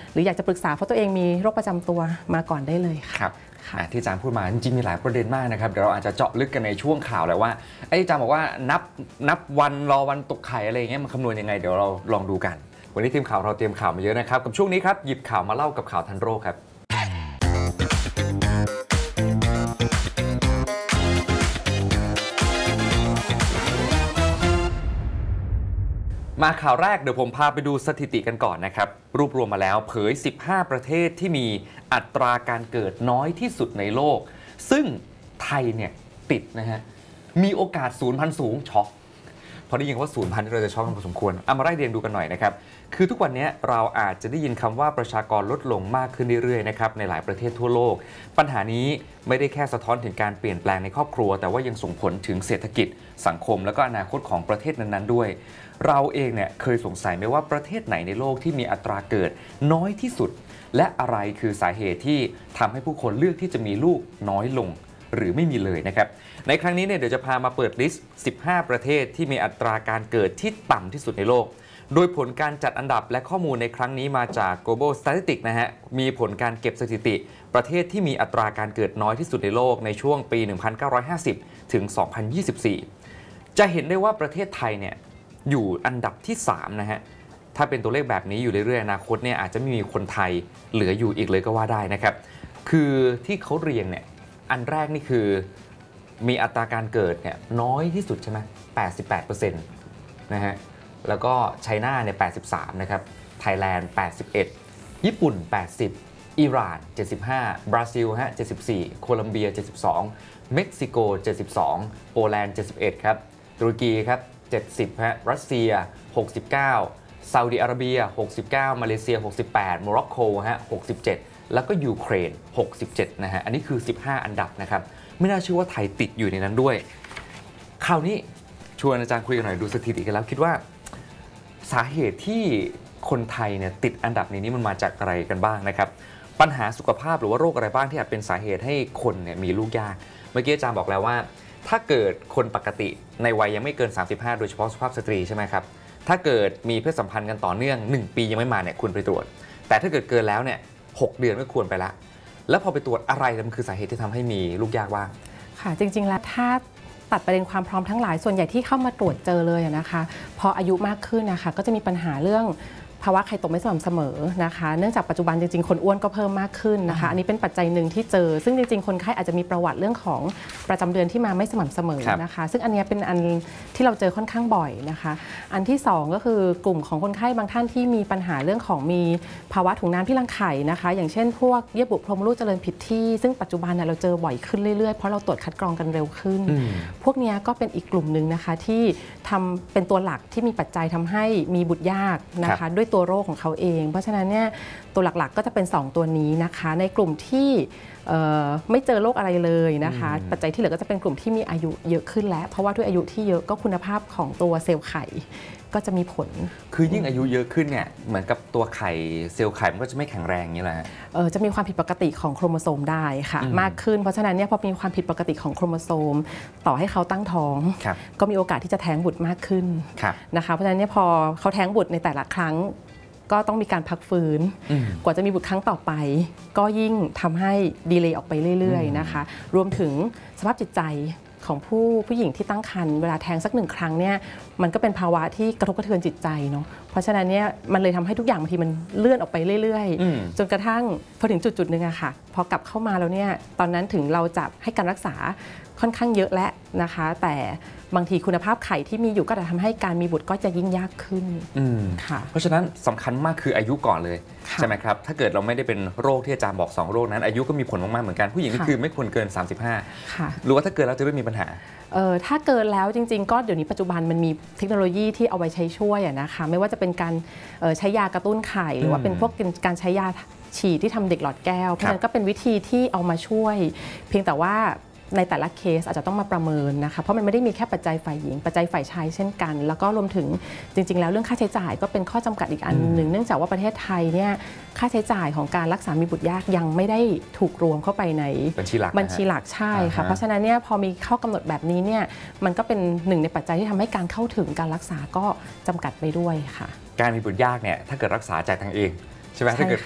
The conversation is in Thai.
หรืออยากจะปรึกษาเพราะตัวเองมีโรคประจำตัวมาก่อนได้เลยครับที่อาจารย์พูดมาจริงๆมีหลายประเด็นมากนะครับเดี๋ยวเราอาจจะเจาะลึกกันในช่วงข่าวแล้วว่าไอ้อาจารย์บอกว่านับวันรอวันตกไข่อะไรอย่างเงี้ยมันคำนวณยังไงเดี๋ยวเราลองดูกันวันนี้ทีมข่าวเราเตรียมข่าวมาเยอะนะครับกับช่วงนี้ครับหยิบข่าวมาเล่ากับข่าวทันโรคครับมาข่าวแรกเดี๋ยวผมพาไปดูสถิติกันก่อนนะครับรวบรวมมาแล้วเผย15ประเทศที่มีอัตราการเกิดน้อยที่สุดในโลกซึ่งไทยเนี่ยติดนะฮะมีโอกาสสูญพันธุ์สูงช็อกพอได้ยินว่าสูญพันธุ์เราจะช็อกกันพอสมควรเอามาไล่เรียงดูกันหน่อยนะครับคือทุกวันนี้เราอาจจะได้ยินคำว่าประชากรลดลงมากขึ้นเรื่อยๆนะครับในหลายประเทศทั่วโลกปัญหานี้ไม่ได้แค่สะท้อนถึงการเปลี่ยนแปลงในครอบครัวแต่ว่ายังส่งผลถึงเศรษฐกิจสังคมและก็อนาคตของประเทศนั้นๆด้วยเราเองเนี่ยเคยสงสัยไหมว่าประเทศไหนในโลกที่มีอัตราเกิดน้อยที่สุดและอะไรคือสาเหตุที่ทำให้ผู้คนเลือกที่จะมีลูกน้อยลงหรือไม่มีเลยนะครับในครั้งนี้เนี่ยเดี๋ยวจะพามาเปิดลิสต์15ประเทศที่มีอัตราการเกิดที่ต่ำที่สุดในโลกโดยผลการจัดอันดับและข้อมูลในครั้งนี้มาจาก Global Statistics นะฮะมีผลการเก็บสถิติประเทศที่มีอัตราการเกิดน้อยที่สุดในโลกในช่วงปี 1950 ถึง 2024 จะเห็นได้ว่าประเทศไทยเนี่ยอยู่อันดับที่3นะฮะถ้าเป็นตัวเลขแบบนี้อยู่เรื่อยๆอนาคตเนี่ยอาจจะไม่มีคนไทยเหลืออยู่อีกเลยก็ว่าได้นะครับคือที่เขาเรียงเนี่ยอันแรกนี่คือมีอัตราการเกิดเนี่ยน้อยที่สุดใช่ไหม 88% นะฮะแล้วก็ไชน่าเนี่ย 83 นะครับไทยแลนด์ 81 ญี่ปุ่น 80 อิหร่าน 75 บราซิลฮะ 74 โคลัมเบีย 72 เม็กซิโก 72 โปแลนด์ 71 ครับตุรกีครับ 70 ฮะรัสเซีย 69 ซาอุดิอาระเบีย 69 มาเลเซีย 68 โมร็อกโกฮะ 67 แล้วก็ยูเครน 67 นะฮะอันนี้คือ 15 อันดับนะครับไม่น่าเชื่อว่าไทยติดอยู่ในนั้นด้วยคราวนี้ชวนอาจารย์คุยกันหน่อยดูสถิติกันแล้วคิดว่าสาเหตุที่คนไทยเนี่ยติดอันดับนี้มันมาจากอะไรกันบ้างนะครับปัญหาสุขภาพหรือว่าโรคอะไรบ้างที่อาจเป็นสาเหตุให้คนเนี่ยมีลูกยากเมื่อกี้อาจารย์บอกแล้วว่าถ้าเกิดคนปกติในวัยยังไม่เกิน 35 โดยเฉพาะสุภาพสตรีใช่ไหมครับถ้าเกิดมีเพศสัมพันธ์กันต่อเนื่อง1 ปียังไม่มาเนี่ยควรไปตรวจแต่ถ้าเกิดเกินแล้วเนี่ย6 เดือนก็ควรไปละแล้วพอไปตรวจอะไรมันคือสาเหตุที่ทำให้มีลูกยากบ้างค่ะจริงๆแล้วถ้าตัดประเด็นความพร้อมทั้งหลายส่วนใหญ่ที่เข้ามาตรวจเจอเลยนะคะพออายุมากขึ้นนะคะก็จะมีปัญหาเรื่องภาวะไข่ตกไม่สม่ำเสมอนะคะเนื่องจากปัจจุบันจริงๆคนอ้วนก็เพิ่มมากขึ้นนะคะอันนี้เป็นปัจจัยหนึ่งที่เจอซึ่งจริงๆคนไข้อาจจะมีประวัติเรื่องของประจำเดือนที่มาไม่สม่ำเสมอนะคะซึ่งอันนี้เป็นอันที่เราเจอค่อนข้างบ่อยนะคะอันที่2ก็คือกลุ่มของคนไข้บางท่านที่มีปัญหาเรื่องของมีภาวะถุงน้ำที่รังไข่นะคะอย่างเช่นพวกเยื่อบุโพรงมดลูกเจริญผิดที่ซึ่งปัจจุบันเราเจอบ่อยขึ้นเรื่อยๆเพราะเราตรวจคัดกรองกันเร็วขึ้นพวกนี้ก็เป็นอีกกลุ่มหนึ่งนะคะที่ทำเป็นตัวหลักที่มีปัจจัยทำให้มีบุตรยากนะคะด้วยตัวโรคของเขาเองเพราะฉะนั้นเนี่ยตัวหลักๆก็จะเป็น2ตัวนี้นะคะในกลุ่มที่ไม่เจอโรคอะไรเลยนะคะปัจจัยที่เหลือก็จะเป็นกลุ่มที่มีอายุเยอะขึ้นแล้วเพราะว่าด้วยอายุที่เยอะก็คุณภาพของตัวเซลล์ไข่ก็จะมีผลคือยิ่งอายุเยอะขึ้นเนี่ยเหมือนกับตัวไข่เซลล์ไข่มันก็จะไม่แข็งแรงอย่างนี้แหละจะมีความผิดปกติของโครโมโซมได้ค่ะมากขึ้นเพราะฉะนั้นเนี่ยพอมีความผิดปกติของโครโมโซมต่อให้เขาตั้งท้องก็มีโอกาสที่จะแท้งบุตรมากขึ้นนะคะเพราะฉะนั้นเนี่ยพอเขาแท้งบุตรในแต่ละครั้งก็ต้องมีการพักฟื้นกว่าจะมีบุตรครั้งต่อไปก็ยิ่งทำให้ดีเลย์ออกไปเรื่อยๆนะคะรวมถึงสภาพจิตใจของผู้หญิงที่ตั้งครรภ์เวลาแท้งสัก1 ครั้งเนี่ยมันก็เป็นภาวะที่กระทบกระเทือนจิตใจเนาะเพราะฉะนั้นเนี่ยมันเลยทำให้ทุกอย่างบางทีมันเลื่อนออกไปเรื่อยๆจนกระทั่งพอถึงจุดๆนึงอะค่ะพอกลับเข้ามาแล้วเนี่ยตอนนั้นถึงเราจะให้การรักษาค่อนข้างเยอะแล้วนะคะแต่บางทีคุณภาพไข่ที่มีอยู่ก็จะทำให้การมีบุตรก็จะยิ่งยากขึ้นค่ะเพราะฉะนั้นสำคัญมากคืออายุก่อนเลยใช่ไหมครับถ้าเกิดเราไม่ได้เป็นโรคที่อาจารย์บอก2 โรคนั้นอายุก็มีผลมากๆเหมือนกันผู้หญิงก็คือไม่ควรเกิน 35หรือว่าถ้าเกินแล้วจะไม่มีปัญหาถ้าเกินแล้วจริงๆก็เดี๋ยวนี้ปัจจุบันมันมีเทคโนโลยีที่เอาไว้ใช้ช่วยนะคะไม่ว่าจะเป็นการใช้ยากระตุ้นไข่หรือว่าเป็นพวกการใช้ยาฉีดที่ทำเด็กหลอดแก้วเพราะฉะนั้นก็เป็นวิธีที่เอามาช่วยเพียงแต่ว่าในแต่ละเคสอาจจะต้องมาประเมินนะคะเพราะมันไม่ได้มีแค่ปัจจัยฝ่ายหญิงปัจจัยฝ่ายชายเช่นกันแล้วก็รวมถึงจริงๆแล้วเรื่องค่าใช้จ่ายก็เป็นข้อจำกัดอีกอันหนึ่งเนื่องจากว่าประเทศไทยเนี่ยค่าใช้จ่ายของการรักษามีบุตรยากยังไม่ได้ถูกรวมเข้าไปในบัญชีหลักใช่ค่ะเพราะฉะนั้นเนี่ยพอมีข้อกำหนดแบบนี้เนี่ยมันก็เป็นหนึ่งในปัจจัยที่ทำให้การเข้าถึงการรักษาก็จำกัดไปด้วยค่ะการมีบุตรยากเนี่ยถ้าเกิดรักษาจากทางเองใช่ไหมถ้าเกิด